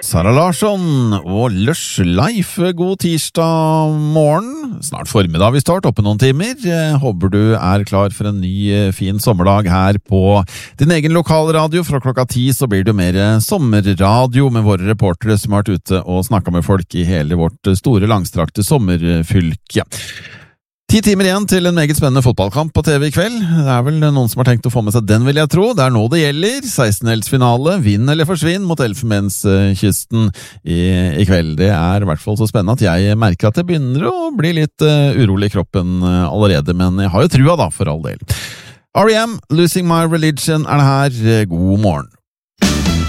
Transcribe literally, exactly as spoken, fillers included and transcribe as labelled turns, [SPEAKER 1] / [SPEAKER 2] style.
[SPEAKER 1] Sara Larsson og Lush Life, god tirsdag morgen. Snart formiddag vi start, oppe noen timer. Håper du er klar for en ny fin sommerdag her på din egen lokalradio. Fra klokka ti så blir det mer sommerradio med våre reportere som har vært ute og snakket med folk i hele vårt store langstrakte sommerfylke. Ti timer igjen til en meget spennende fotballkamp på T V i kveld. Det er vel noen som har tenkt å få med seg den, vil jeg tro. Det er nå det gjelder. sekstendeldsfinale, vinn eller forsvinn mot Elfenbenskysten i, i kveld. Det er i hvert fall så spennende at jeg merker at det begynner å bli litt uh, urolig i kroppen uh, allerede, men jeg har jo trua da, for all del. R E M, Losing My Religion er det her. God morgen.